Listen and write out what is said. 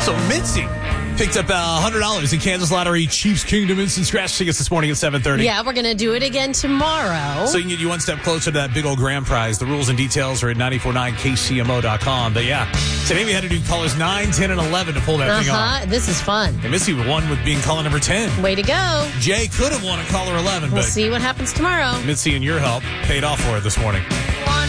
So Mitzi picked up $100 in Kansas Lottery Chiefs Kingdom Instant Scratch tickets this morning at 7:30. Yeah, we're going to do it again tomorrow. So you can get you one step closer to that big old grand prize. The rules and details are at 949kcmo.com. But yeah, today we had to do callers 9, 10, and 11 to pull that thing off. This is fun. And Missy won with being caller number 10. Way to go. Jay could have won at caller 11, We'll but see what happens tomorrow. Mitzi and your help paid off for it this morning.